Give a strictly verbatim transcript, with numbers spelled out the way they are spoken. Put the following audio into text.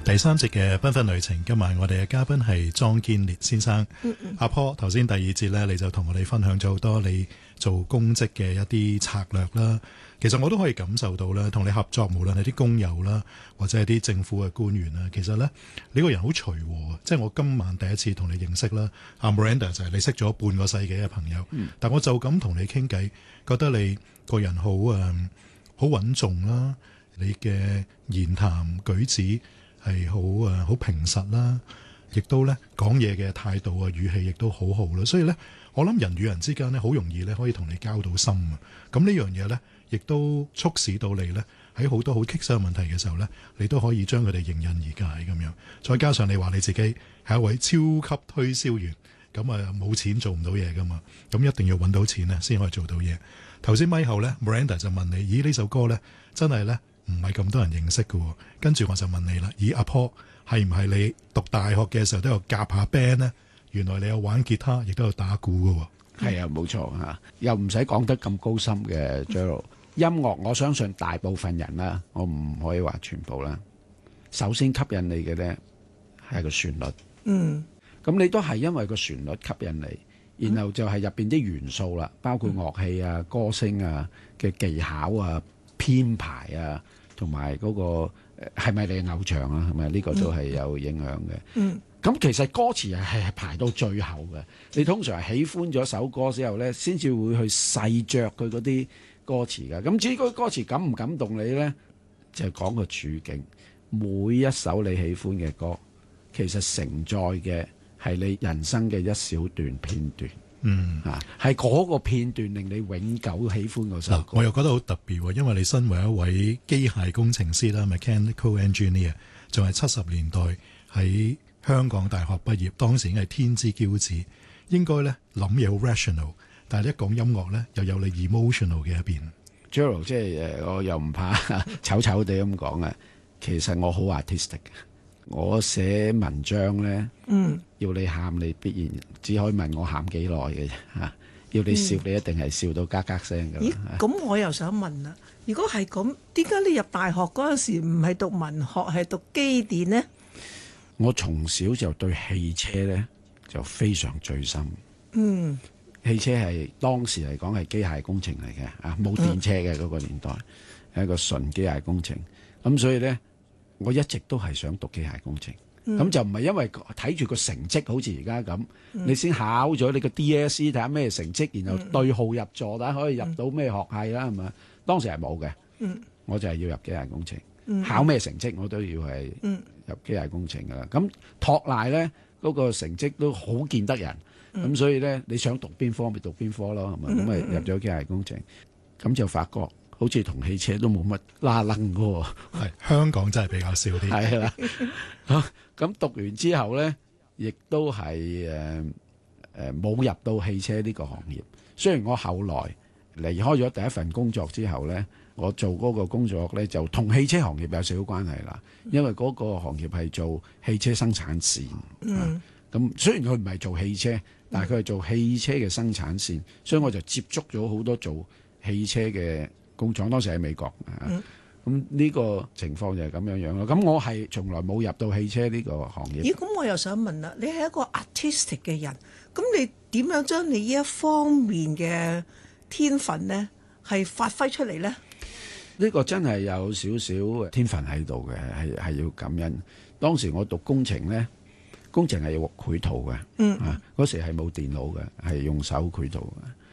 第三節嘅繽紛旅程，今晚我哋嘅嘉賓係莊堅烈先生。 嗯嗯阿 Paul 頭先第二節呢，你就同我哋分享咗好多你做公職嘅一啲策略啦。其實我都可以感受到啦，同你合作，無論係啲工友啦，或者係啲政府嘅官員啦，其實呢，你個人好隨和。即係我今晚第一次同你認識啦，阿 Miranda 就係你識咗半個世紀嘅朋友。嗯、但我就咁同你傾偈，覺得你個人好誒，好穩重啦，你嘅言談舉止係好誒好平實啦，亦都咧講嘢嘅態度啊語氣亦都好好啦，所以咧我諗人與人之間咧好容易咧可以同你交到心啊。咁呢樣嘢咧，亦都促使到你咧喺好多好棘手問題嘅時候咧，你都可以將佢哋迎刃而解咁樣。再加上你話你自己係一位超級推銷員，咁啊冇錢做唔到嘢噶嘛，咁一定要揾到錢咧先可以做到嘢。頭先咪後咧 Miranda 就問你，咦呢首歌咧真係咧唔係咁多人認識嘅喎，跟住我就問你啦，咦阿 Paul 係唔係你讀大學嘅時候都有夾下 band 呢？原來你有玩吉他，亦都有打鼓嘅喎。 係啊，冇錯嚇，又唔使講得咁高深嘅 Gerald。音樂我相信大部分人啦，我唔可以話全部啦。首先吸引你嘅咧係個旋律， 嗯， 咁你都係因為個旋律吸引你，然後就係入邊啲元素啦，包括樂器啊、歌聲啊嘅技巧啊、編排啊，同埋嗰個係咪你嘅偶像啊？係咪呢個都係有影響嘅？嗯，咁其實歌詞係排到最後嘅，你通常係喜歡咗首歌之後咧，先至會去細嚼佢嗰啲歌詞㗎。咁至於嗰歌詞感唔感動你咧，就係講個處境。每一首你喜歡嘅歌，其實承載嘅係你人生嘅一小段片段。 嗯， 啊，係嗰個片段令你永久喜歡嗰首歌。 我又覺得好特別喎，因為你身為一位機械工程師啦 （mechanical engineer），仲係七十年代喺香港大學畢業，當時已經係天之驕子，應該咧諗嘢好 rational， 但係一講音樂咧，又有你 emotional 嘅一邊。 Gerald 即係誒，我又唔怕醜醜地咁講啊，其實我好 artistic。我寫文章咧，嗯，要你喊，你必然只可以問我喊幾耐嘅啫嚇。要你笑，嗯、你一定係笑到嘎嘎聲㗎。 咦？咁我又想問啦，如果係咁，點解你入大學嗰陣時唔係讀文學，係讀機電呢？ 我從小就對汽車咧就非常醉心。 嗯， 汽車係當時嚟講係機械工程嚟嘅啊，冇電車嘅嗰個年代係、嗯、一個純機械工程。咁所以咧，我一直都係想讀機械工程，咁、嗯、就唔係因為睇住個成績好似而家咁，嗯、你先考咗你個 D S E 睇下咩成績，然後對號入座，睇下可以入到咩學系啦，係嘛？當時係冇嘅，嗯、我就係要入機械工程，嗯、考咩成績我都要係入機械工程噶啦。咁托賴咧嗰個成績都好見得人，咁、嗯、所以咧你想讀邊科咪讀邊科咯，係嘛？咁咪、嗯、入咗機械工程，咁就發覺。好似同汽車都冇乜拉楞嘅喎， 係香港真係比較少啲。 係啦，咁讀完之後咧，亦都係誒誒冇入到汽車呢個行業。雖然我後來離開咗第一份工作之後咧，我做嗰個工作咧就同汽車行業有少少關係啦。因為嗰個行業係做汽車生產線。嗯。咁、啊、雖然佢唔係做汽車，但係佢係做汽車嘅生產線，所以我就接觸咗好多做汽車嘅工廠。當時喺美國，咁呢、嗯、個情況就係咁樣樣咯。咁我係從來冇入到汽車呢個行業。 咦？咁我又想問啦，你係一個 artistic 嘅人，咁你點樣將你呢一方面嘅天分呢係發揮出嚟呢？ 呢個真係有少少天分喺度嘅，係係要感恩。當時我讀工程呢，工程係要繪圖嘅，嗯啊，嗰時係冇電腦嘅，係用手繪圖嘅。